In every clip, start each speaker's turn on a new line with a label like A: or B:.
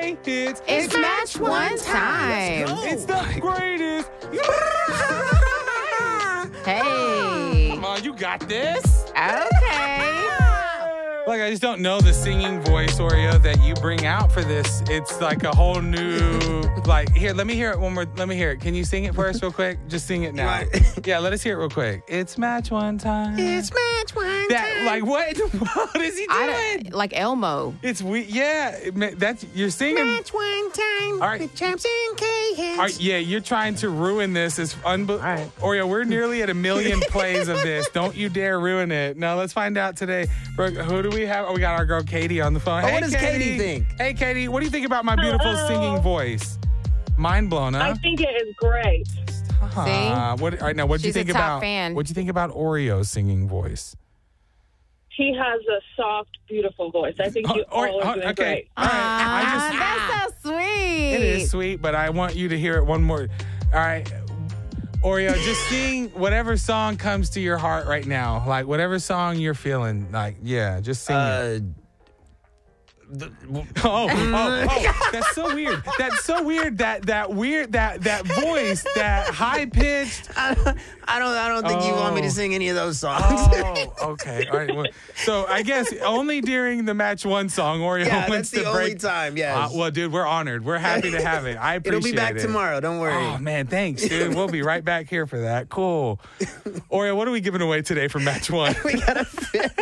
A: hits.
B: It's match one time.
A: It's the greatest.
B: Hey.
A: Come on, you got this.
B: Okay.
A: Like, I just don't know the singing voice, Oreo, that you bring out for this. It's like a whole new, like, here, let me hear it one more. Let me hear it. Can you sing it for us real quick? Just sing it now. Yeah, let us hear it real quick. It's match one time.
B: It's match one time.
A: Like, what? What is he doing?
B: Like Elmo.
A: It's that's, you're singing.
B: Match one time.
A: All right.
B: The champs in K-Hens.
A: All right, yeah, you're trying to ruin this. It's unbelievable. Oreo, we're nearly at 1 million plays of this. Don't you dare ruin it. No, let's find out today. Who do we have? Oh, we got our girl Katie on the phone. Hey,
C: what does Katie think?
A: Hey, Katie, what do you think about my beautiful singing voice? Mind blown, huh?
D: I think it is great.
A: All right, now, what'd you
B: She's a
A: think
B: top
A: about?
B: fan.
A: What'd you think about Oreo's singing voice?
D: He has a soft, beautiful voice. I think you all are doing great.
A: All right.
B: That's so sweet.
A: It is sweet, but I want you to hear it one more. All right. Oreo, just sing whatever song comes to your heart right now. Like, whatever song you're feeling. Like, yeah, just sing it. That's so weird. That's so weird. That voice, that high pitched.
C: I don't think you want me to sing any of those songs.
A: Oh, okay. All right. Well, so I guess only during the match one song, Oreo
C: Yeah,
A: wins
C: that's the
A: break.
C: only time. Yes.
A: Well, dude, we're honored. We're happy to have it. I appreciate it.
C: It'll be back tomorrow. Don't worry.
A: Oh man, thanks, dude. We'll be right back here for that. Cool. Oreo, what are we giving away today for match one?
C: We got a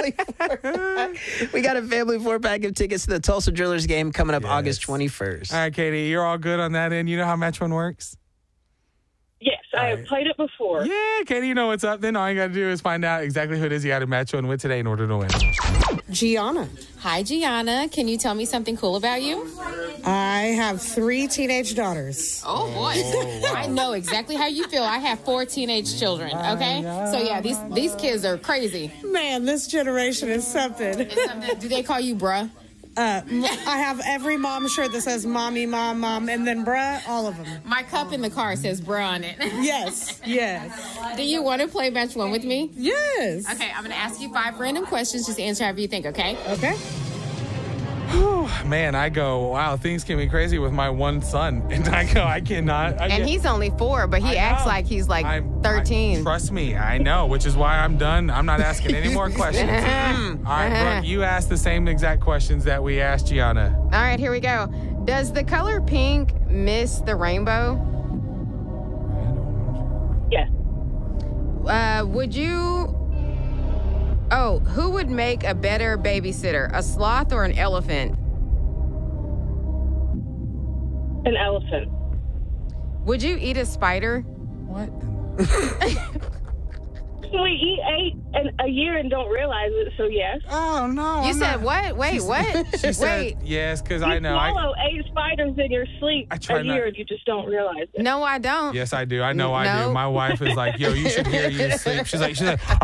C: family 4-pack of tickets to the Tulsa Drillers game coming up August 21st.
A: All right, Katie, you're all good on that end. You know how match one works?
D: Yes, I have played it before.
A: Yeah, Katie, you know what's up. Then all you got to do is find out exactly who it is you got to match one with today in order to win.
E: Gianna.
F: Hi, Gianna. Can you tell me something cool about you?
E: I have 3 teenage daughters.
F: Oh, boy.
A: wow.
F: I know exactly how you feel. I have 4 teenage children, okay? So, yeah, these kids are crazy.
E: Man, this generation is something.
F: Do they call you bruh?
E: I have every mom shirt that says mommy, mom, mom, and then bruh, all of them.
F: My cup in the car says bruh on it.
E: Yes.
F: Do you want to play match one with me?
E: Yes.
F: Okay, I'm going to ask you 5 random questions. Just answer however you think, okay?
E: Okay.
A: Whew, man, I go, wow, things can be crazy with my one son. And I go, I cannot.
B: And he's only 4, but he acts like he's like 13.
A: Trust me, I know, which is why I'm done. I'm not asking any more questions. All right, Brooke, you asked the same exact questions that we asked Gianna.
B: All right, here we go. Does the color pink miss the rainbow?
D: Yes.
B: Would you... Oh, who would make a better babysitter, a sloth or an elephant?
D: An elephant.
B: Would you eat a spider?
A: What?
D: We eat 8 a year and don't realize it, so yes.
A: Oh, no.
B: You said what? Wait, what?
A: She said yes, because I know.
D: You swallow 8 spiders in your sleep a year and you just don't realize it.
B: No, I don't.
A: Yes, I do. I know I do. My wife is like, yo, you should hear you sleep. She's like,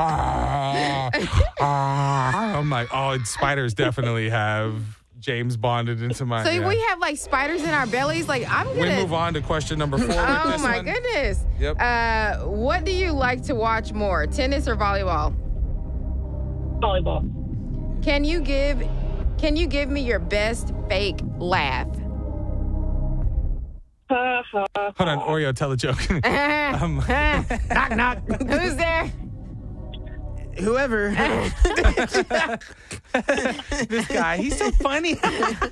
A: I'm like, oh, spiders definitely have James bonded into my.
B: So we have like spiders in our bellies. Like I'm gonna.
A: We move on to question number 4.
B: Oh my goodness.
A: Yep.
B: What do you like to watch more, tennis or volleyball?
D: Volleyball.
B: Can you give me your best fake laugh?
A: Hold on, Oreo, tell a joke.
B: Knock knock. Who's there?
C: Whoever.
A: This guy, he's so funny.
C: You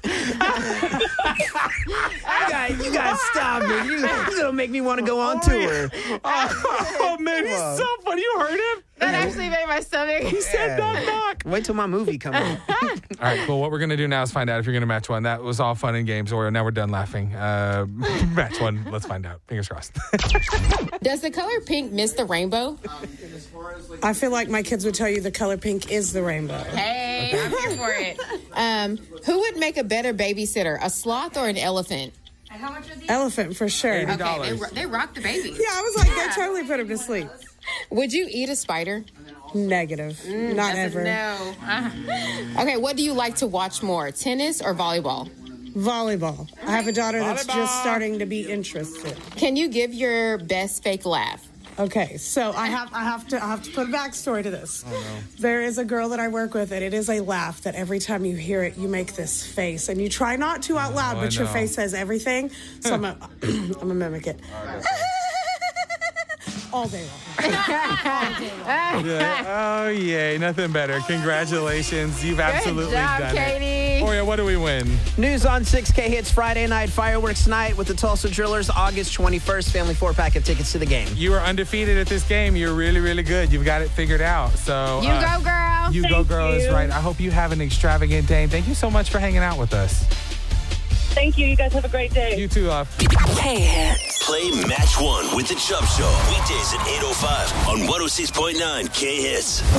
C: guys stop it. You're gonna make me want to go on tour.
A: Oh man, he's so funny. You heard him?
B: That actually made my stomach.
A: He said knock knock.
C: Wait till my movie comes out.
A: All right, cool. What we're going to do now is find out if you're going to match one. That was all fun and games, or now we're done laughing. Match one. Let's find out. Fingers crossed.
F: Does the color pink miss the rainbow?
E: I feel like my kids would tell you the color pink is the rainbow.
F: Hey, I'm here for it. Who would make a better babysitter, a sloth or an elephant?
B: How much are these?
E: Elephant for sure.
F: Okay, they rock the baby.
E: Yeah, I was like, they totally put him to sleep.
F: Would you eat a spider?
E: Negative. Not ever.
F: No. Okay, what do you like to watch more, tennis or volleyball?
E: Volleyball. I have a daughter that's just starting to be interested.
F: Can you give your best fake laugh?
E: Okay, so I have to put a backstory to this. Oh, no. There is a girl that I work with, and it is a laugh that every time you hear it, you make this face, and you try not to out loud, but your face says everything. So I'm gonna mimic it. All day long.
A: Oh, yay. Nothing better. Congratulations. You've absolutely done
B: Katie.
A: it. Oria, what do we win?
C: News on 6K Hits Friday night, fireworks night with the Tulsa Drillers, August 21st. Family 4-pack of tickets to the game.
A: You are undefeated at this game. You're really, really good. You've got it figured out. So
B: you go, girl.
A: You go, girl is right. I hope you have an extravagant day. And thank you so much for hanging out with us.
D: Thank you. You guys have a great day.
A: You too, love.
G: K-Hits. Play Match 1 with The Chubb Show. Weekdays at 8:05 on 106.9 K-Hits.